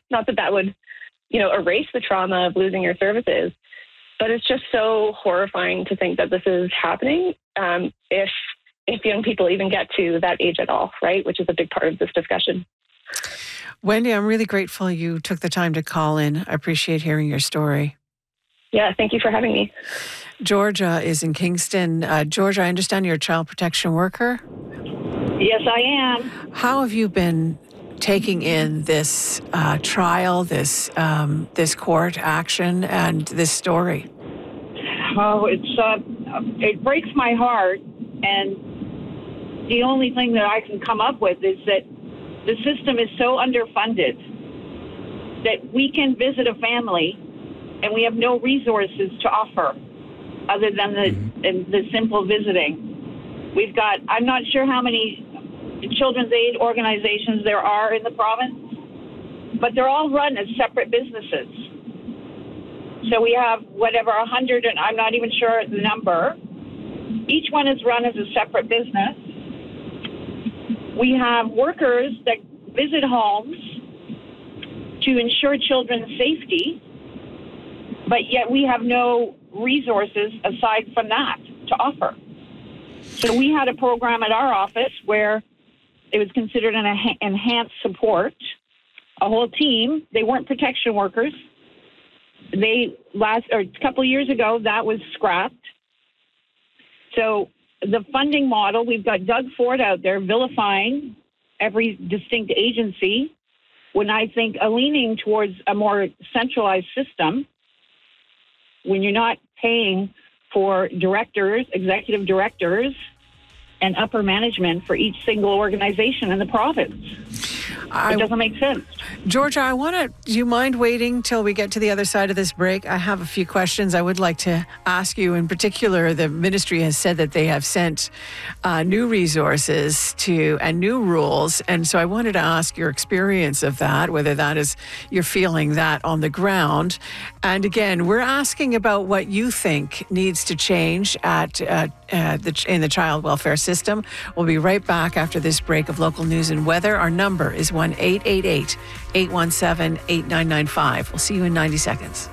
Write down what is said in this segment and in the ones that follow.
Not that that would, erase the trauma of losing your services, but it's just so horrifying to think that this is happening if young people even get to that age at all, right? Which is a big part of this discussion. Wendy, I'm really grateful you took the time to call in. I appreciate hearing your story. Yeah, thank you for having me. Georgia is in Kingston. Georgia, I understand you're a child protection worker. Yes, I am. How have you been taking in this trial, this court action, and this story? Oh, it breaks my heart, and the only thing that I can come up with is that the system is so underfunded that we can visit a family and we have no resources to offer other than the simple visiting. We've got, I'm not sure how many children's aid organizations there are in the province, but they're all run as separate businesses. So we have 100, and I'm not even sure the number. Each one is run as a separate business. We have workers that visit homes to ensure children's safety, but yet we have no resources aside from that to offer. So we had a program at our office where it was considered an enhanced support, a whole team. They weren't protection workers. A couple of years ago, that was scrapped. So the funding model, we've got Doug Ford out there vilifying every distinct agency, when I think leaning towards a more centralized system, when you're not paying for directors, executive directors, and upper management for each single organization in the province. It doesn't make sense. Georgia, do you mind waiting till we get to the other side of this break? I have a few questions I would like to ask you. In particular, the ministry has said that they have sent new resources and new rules. And so I wanted to ask your experience of that, whether that is, you're feeling that on the ground. And again, we're asking about what you think needs to change in the child welfare system. We'll be right back after this break of local news and weather. Our number is 1-888-817-8995. We'll see you in 90 seconds.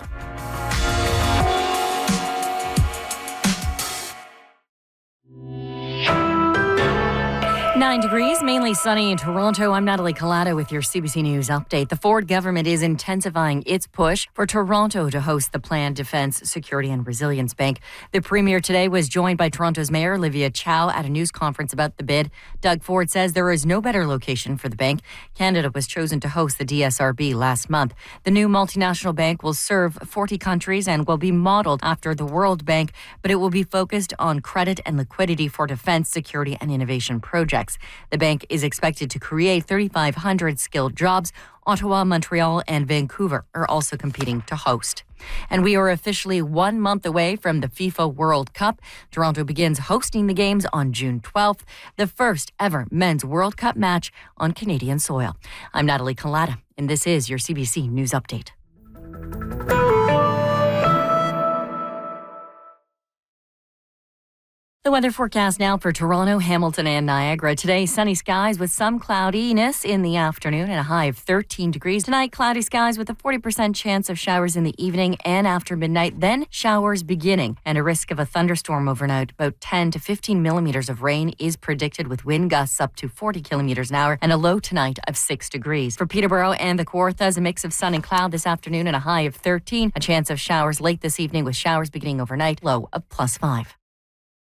Nine degrees, mainly sunny in Toronto. I'm Natalie Collada with your CBC News update. The Ford government is intensifying its push for Toronto to host the planned Defence, Security and Resilience Bank. The Premier today was joined by Toronto's Mayor Olivia Chow at a news conference about the bid. Doug Ford says there is no better location for the bank. Canada was chosen to host the DSRB last month. The new multinational bank will serve 40 countries and will be modelled after the World Bank, but it will be focused on credit and liquidity for defence, security and innovation projects. The bank is expected to create 3,500 skilled jobs. Ottawa, Montreal, and Vancouver are also competing to host. And we are officially 1 month away from the FIFA World Cup. Toronto begins hosting the games on June 12th, the first ever men's World Cup match on Canadian soil. I'm Natalie Collada, and this is your CBC News Update. The weather forecast now for Toronto, Hamilton and Niagara. Today, sunny skies with some cloudiness in the afternoon and a high of 13 degrees. Tonight, cloudy skies with a 40% chance of showers in the evening and after midnight. Then showers beginning and a risk of a thunderstorm overnight. About 10 to 15 millimeters of rain is predicted with wind gusts up to 40 kilometers an hour and a low tonight of 6 degrees. For Peterborough and the Kawarthas, a mix of sun and cloud this afternoon and a high of 13. A chance of showers late this evening with showers beginning overnight, low of +5.